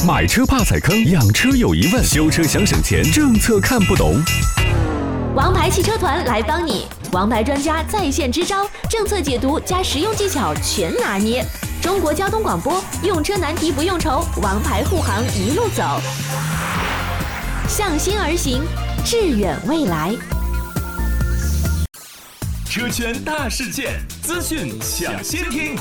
买车怕踩坑，养车有疑问，修车想省钱，政策看不懂。 王牌汽车团来帮你，王牌专家在线支招，政策解读加实用技巧全拿捏。中国交通广播，用车难题不用愁，王牌护航一路走，向心而行，致远未来。 车圈大事件，资讯抢先听。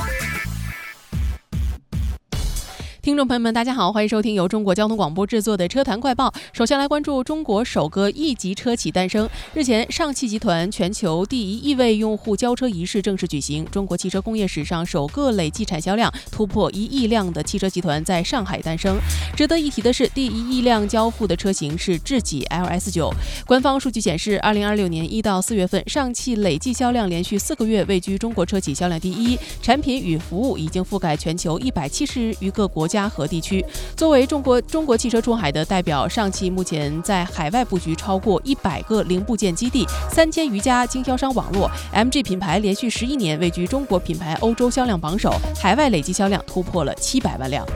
听众朋友们，大家好，欢迎收听由中国交通广播制作的车坛快报。首先来关注中国首个1级车企诞生。日前，上汽集团全球第1亿位用户交车仪式正式举行。中国汽车工业史上首个累计产销量突破1亿辆的汽车集团在上海诞生。值得一提的是，第1亿辆交付的车型是智己 LS9。官方数据显示，2026年1到4月份，上汽累计销量连续4个月位居中国车企销量第1，产品与服务已经覆盖全球170余个国家和地区。作为中国汽车出海的代表，上汽目前在海外布局超过100个零部件基地，3000余家经销商网络。MG 品牌连续11年位居中国品牌欧洲销量榜首，海外累计销量突破了700万辆。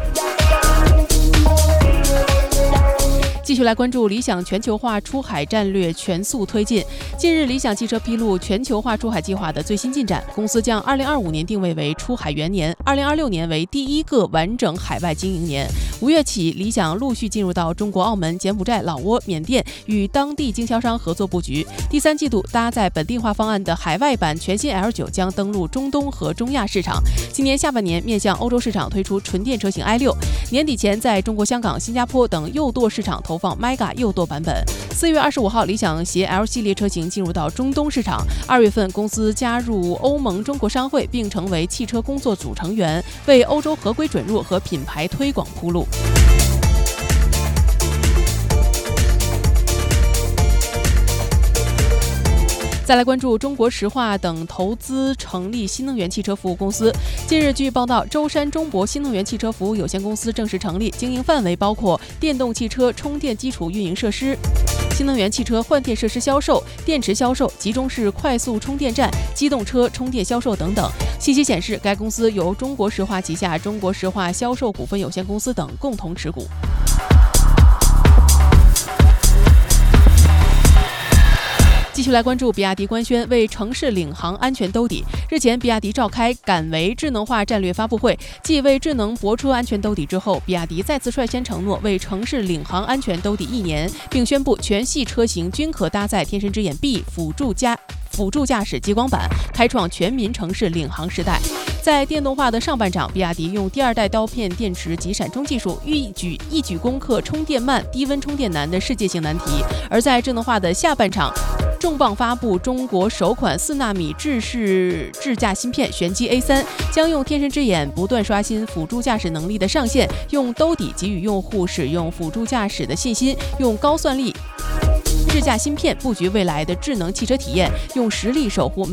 继续来关注理想全球化出海战略全速推进。近日，理想汽车披露全球化出海计划的最新进展，公司将2025年定位为出海元年，2026年为第1个完整海外经营年。5月起，理想陆续进入到中国、澳门、柬埔寨、老挝、缅甸，与当地经销商合作布局。第3季度，搭载本地化方案的海外版全新 L9 将登陆中东和中亚市场。今年下半年面向欧洲市场推出纯电车型 i6，年底前在中国香港、新加坡等右舵市场投放 Mega 右舵版本。4月25号，理想携 L 系列车型进入到中东市场。2月份，公司加入欧盟中国商会，并成为汽车工作组成员，为欧洲合规准入和品牌推广铺路。再来关注中国石化等投资成立新能源汽车服务公司。近日，据报道，舟山中博新能源汽车服务有限公司正式成立，经营范围包括电动汽车充电基础运营设施、新能源汽车换电设施销售、电池销售、集中式快速充电站、机动车充电销售等等。信息显示，该公司由中国石化旗下中国石化销售股份有限公司等共同持股。继续来关注比亚迪官宣为城市领航安全兜底。日前，比亚迪召开敢为智能化战略发布会，继为智能泊车安全兜底之后，比亚迪再次率先承诺为城市领航安全兜底1年，并宣布全系车型均可搭载天神之眼 B 辅助驾驶激光板，开创全民城市领航时代。在电动化的上半场，比亚迪用第2代刀片电池及闪充技术，一举攻克充电慢、低温充电难的世界性难题；而在智能化的下半场，重磅发布中国首款4纳米制式智驾芯片玄机 A3， 将用天神之眼不断刷新辅助驾驶能力的上限，用兜底给予用户使用辅助驾驶的信心，用高算力智驾芯片布局未来的智能汽车体验，用实力守护